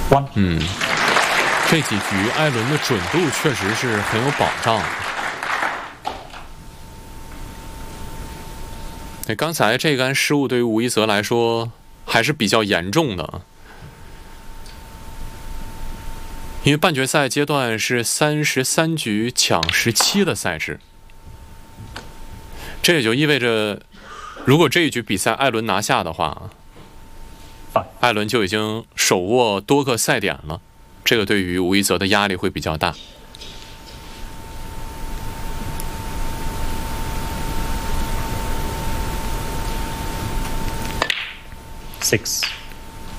one。 这几局艾伦的准度确实是很有保障。对，刚才这杆失误对于吴一泽来说还是比较严重的，因为半决赛阶段是33局抢17的赛制，这也就意味着，如果这一局比赛艾伦拿下的话，艾伦就已经手握多个赛点了，这个对于吴一泽的压力会比较大。 6